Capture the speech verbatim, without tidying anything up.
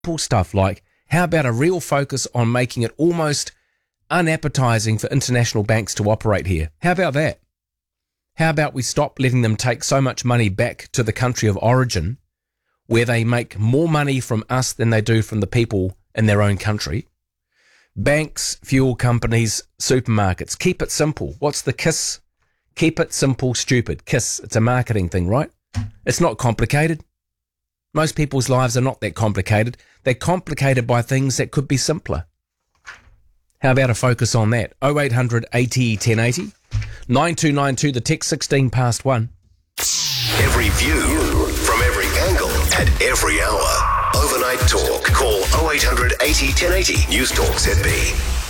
simple stuff like, how about a real focus on making it almost unappetizing for international banks to operate here? How about that? How about we stop letting them take so much money back to the country of origin, where they make more money from us than they do from the people in their own country? Banks, fuel companies, supermarkets, keep it simple. What's the KISS? Keep it simple, stupid. KISS, it's a marketing thing, right? It's not complicated. Most people's lives are not that complicated. They're complicated by things that could be simpler. How about a focus on that? oh eight hundred eighty ten eighty, nine two nine two, the text sixteen past one. Every view from every angle at every hour. Overnight Talk. Call oh eight hundred eighty ten eighty. News Talk Z B.